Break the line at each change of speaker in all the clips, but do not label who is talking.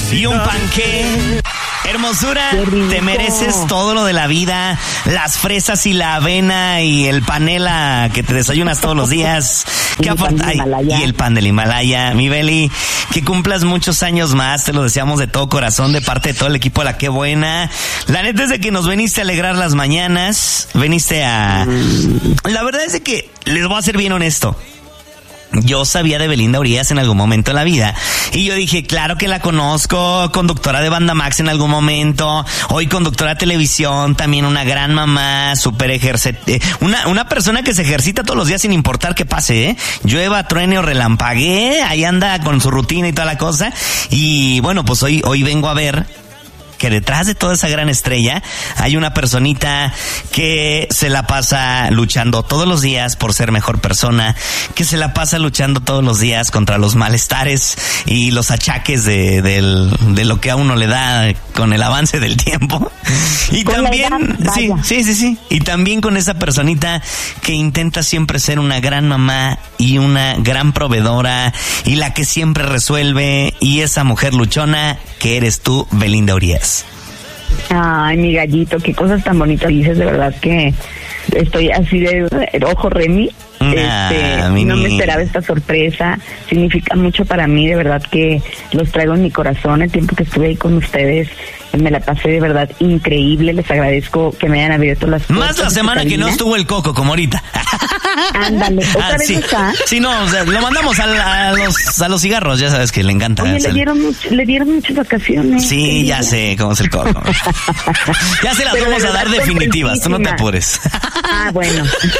y un panqué. Hermosura, te mereces todo lo de la vida, las fresas y la avena y el panela que te desayunas todos los días.
Y el
pan del Himalaya. Mi Beli, que cumplas muchos años más, te lo deseamos de todo corazón, de parte de todo el equipo de La Qué Buena. La neta es de que nos veniste a alegrar las mañanas, veniste a... La verdad es de que, les voy a ser bien honesto, yo sabía de Belinda Urias en algún momento de la vida. Y yo dije, claro que la conozco, conductora de Banda Max en algún momento, hoy conductora de televisión, también una gran mamá, súper una persona que se ejercita todos los días sin importar qué pase, ¿eh? Llueva, truene o relampaguee, ahí anda con su rutina y toda la cosa. Y bueno, pues hoy vengo a ver que detrás de toda esa gran estrella hay una personita que se la pasa luchando todos los días por ser mejor persona, que se la pasa luchando todos los días contra los malestares y los achaques de lo que a uno le da con el avance del tiempo. Y con también, sí. Y también con esa personita que intenta siempre ser una gran mamá y una gran proveedora y la que siempre resuelve, y esa mujer luchona que eres tú, Belinda Urias.
Ay, mi gallito, qué cosas tan bonitas dices, de verdad que estoy así de ojo Remy. No me esperaba esta sorpresa, significa mucho para mí, de verdad que los traigo en mi corazón. El tiempo que estuve ahí con ustedes me la pasé de verdad increíble, les agradezco que me hayan abierto las puertas.
Más la semana que no estuvo el Coco, como ahorita.
Ándale, ¿otra vez está?
Sí, no, o sea, lo mandamos a los cigarros, ya sabes que le encanta.
Oye, le dieron muchas vacaciones.
Sí, ya sé cómo es el Coco. Ya se las pero vamos a dar definitivas, tú no te apures.
Ah, bueno.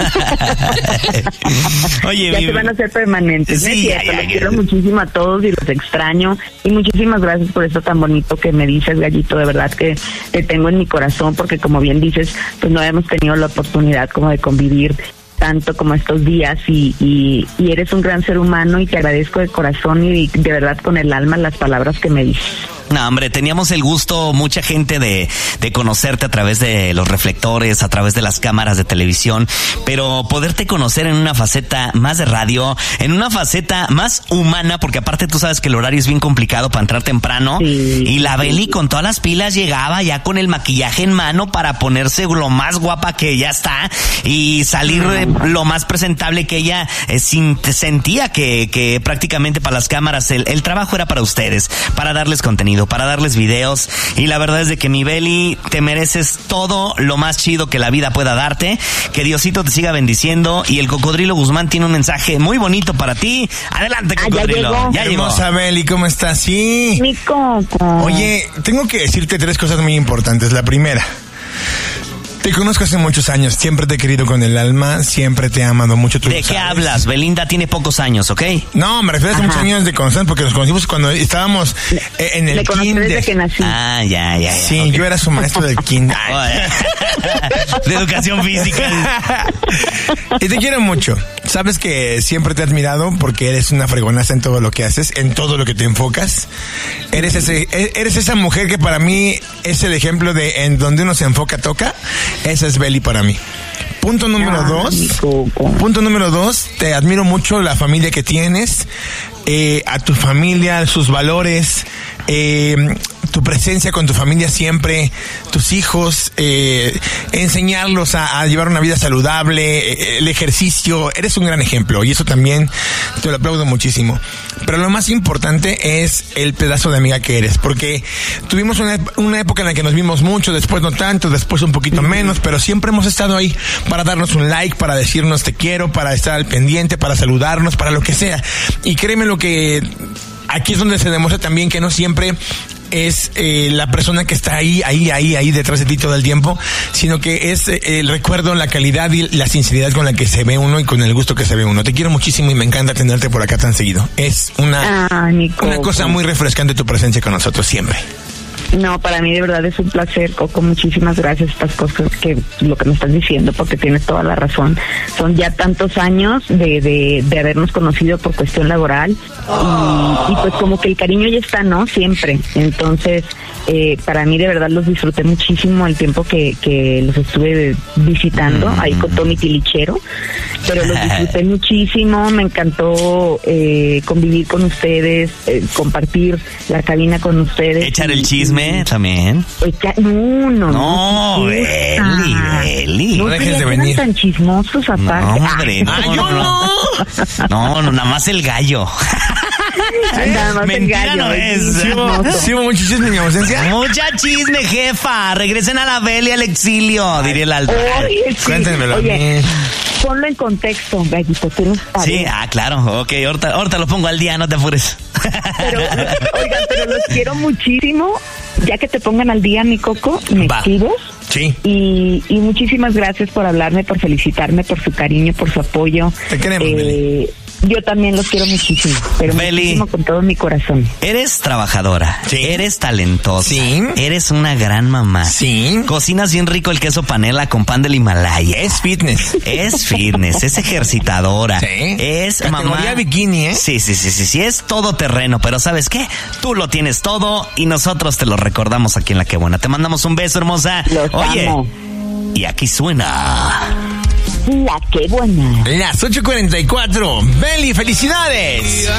Oye,
ya se van a hacer permanentes.
Sí,
los quiero muchísimo a todos y los extraño. Y muchísimas gracias por eso tan bonito que me dices, gallito. De verdad que te tengo en mi corazón, porque como bien dices, pues no hemos tenido la oportunidad como de convivir tanto como estos días, y eres un gran ser humano, y te agradezco de corazón y de verdad con el alma las palabras que me dices.
No, hombre, teníamos el gusto, mucha gente, de conocerte a través de los reflectores, a través de las cámaras de televisión, pero poderte conocer en una faceta más de radio, en una faceta más humana, porque aparte tú sabes que el horario es bien complicado para entrar temprano, y la Beli con todas las pilas llegaba ya con el maquillaje en mano para ponerse lo más guapa que ya está y salir lo más presentable que ella sentía que prácticamente para las cámaras el trabajo era para ustedes, para darles contenido, para darles videos, y la verdad es de que mi Beli, te mereces todo lo más chido que la vida pueda darte, que Diosito te siga bendiciendo, y el Cocodrilo Guzmán tiene un mensaje muy bonito para ti. Adelante, Cocodrilo.
Ya llegó. Hermosa Beli, ¿cómo estás? Sí.
Mi Coco.
Oye, tengo que decirte 3 cosas muy importantes. La primera, te conozco hace muchos años, siempre te he querido con el alma, siempre te he amado mucho.
¿De qué hablas? Belinda tiene pocos años, ¿ok?
No, me refiero a muchos años de conocimiento, porque nos conocimos cuando estábamos en el kinder.
Desde que nací.
Ah, ya.
Sí, okay. Yo era su maestro del kinder.
De educación física.
Y te quiero mucho. Sabes que siempre te he admirado porque eres una fregonaza en todo lo que haces, en todo lo que te enfocas. Eres esa mujer que para mí es el ejemplo de en donde uno se enfoca, toca. Esa es Beli para mí. Punto número 2, te admiro mucho la familia que tienes, a tu familia, sus valores, tu presencia con tu familia siempre, tus hijos, enseñarlos a llevar una vida saludable, el ejercicio. Eres un gran ejemplo y eso también te lo aplaudo muchísimo. Pero lo más importante es el pedazo de amiga que eres, porque tuvimos una época en la que nos vimos mucho, después no tanto, después un poquito menos, pero siempre hemos estado ahí para darnos un like, para decirnos te quiero, para estar al pendiente, para saludarnos, para lo que sea. Y créeme lo que aquí es donde se demuestra también que no siempre es la persona que está ahí detrás de ti todo el tiempo, sino que es el recuerdo, la calidad y la sinceridad con la que se ve uno y con el gusto que se ve uno. Te quiero muchísimo y me encanta tenerte por acá tan seguido. Es una cosa muy refrescante tu presencia con nosotros siempre.
No, para mí de verdad es un placer, Coco. Muchísimas gracias. Estas cosas lo que me estás diciendo, porque tienes toda la razón. Son ya tantos años de habernos conocido por cuestión laboral y pues como que el cariño ya está, ¿no? Siempre. Entonces, para mí de verdad los disfruté muchísimo el tiempo que los estuve visitando ahí con Tommy Tilichero, pero los disfruté muchísimo. Me encantó convivir con ustedes, compartir la cabina con ustedes.
Echar el chisme también.
No,
Beli.
No dejes de venir.
Tan chismosos aparte.
No, hombre, no, nada más el gallo.
Nada más
Mentira
el gallo.
no es.
¿Sí hubo mucho chisme en mi ausencia?
Mucha chisme, jefa. Regresen a la Beli al exilio, diría el altar.
Oye, sí.
Cuéntenmelo.
Oye, ponlo en contexto, gallito.
Sí, claro. Ok, ahorita lo pongo al día, no te apures.
Pero, oigan, pero los quiero muchísimo. Ya que te pongan al día, mi Coco, me escribes.
Sí.
Y muchísimas gracias por hablarme, por felicitarme, por su cariño, por su apoyo.
Te queremos, Beli.
Yo también los quiero muchísimo, pero
Beli,
muchísimo con todo mi corazón.
Eres trabajadora,
sí.
Eres talentosa,
sí.
Eres una gran mamá,
sí.
Cocinas bien rico el queso panela con pan del Himalaya.
Es fitness.
Es ejercitadora,
sí.
Es
categoría
mamá.
bikini, ¿eh?
Sí, es todo terreno, pero ¿sabes qué? Tú lo tienes todo y nosotros te lo recordamos aquí en La Qué Buena. Te mandamos un beso, hermosa.
Los amo.
Y aquí suena
La Qué Buena.
Las 8:44. Beli, felicidades.